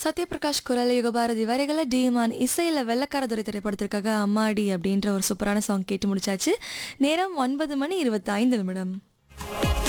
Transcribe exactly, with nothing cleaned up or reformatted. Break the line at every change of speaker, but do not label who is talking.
சத்யபிரகாஷ் குரல் யுகபாரதி வரிகளை டிமான் இசையில வெள்ளக்காரதுரை திரைப்படத்திற்காக அம்மாடி அப்படின்ற ஒரு சூப்பரான சாங் கேட்டு முடிச்சாச்சு. நேரம் ஒன்பது மணி இருபத்தி ஐந்து நிமிடம்.